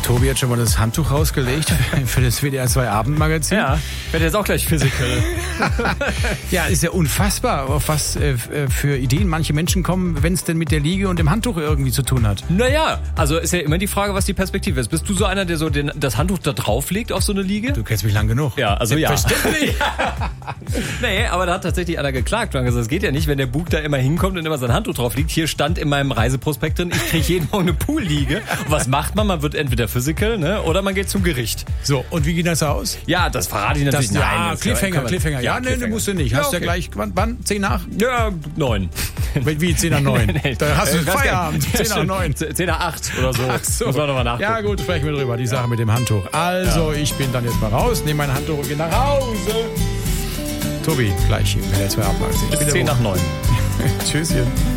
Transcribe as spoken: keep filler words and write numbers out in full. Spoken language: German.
Tobi hat schon mal das Handtuch rausgelegt für das W D R zwei Abendmagazin. Ja, ich werde jetzt auch gleich Physical. Ja, ist ja unfassbar, auf was äh, für Ideen manche Menschen kommen, wenn es denn mit der Liege und dem Handtuch irgendwie zu tun hat. Naja, also ist ja immer die Frage, was die Perspektive ist. Bist du so einer, der so den, das Handtuch da drauf legt auf so eine Liege? Du kennst mich lang genug. Ja, also ja. Verständlich. Nee, aber da hat tatsächlich einer geklagt. Also es geht ja nicht, wenn der Bug da immer hinkommt und immer sein Handtuch drauf liegt. Hier stand in meinem Reiseprospekt drin, ich kriege jeden Morgen eine Poolliege. Und was macht man? Man wird entweder Physical, ne, oder man geht zum Gericht. So, und wie geht das aus? Ja, das verrate ich natürlich das, nicht. Ja, Cliffhanger, man, Cliffhanger. Ja, ja nee, du musst du nicht. Hast ja, okay. ja gleich, wann, wann? Zehn nach? Ja, neun. Wie, zehn nach neun? Nee, da hast du äh, Feierabend. Zehn nach neun. Zehn nach acht oder so. Ach so. Muss man nochmal nachgucken. Ja gut, sprechen wir drüber, die Sache mit dem Handtuch. Also, ja. ich bin dann jetzt mal raus, nehme mein Handtuch und gehe nach Hause. Tobi, gleich im W D R zwei Abendmagazin. Bis zehn nach neun. Tschüsschen.